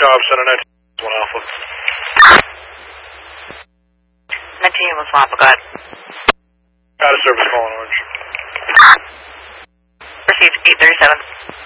Cobb, Center 19 Alpha. 19 Alpha, go ahead. Out of service, calling Orange. Received 837.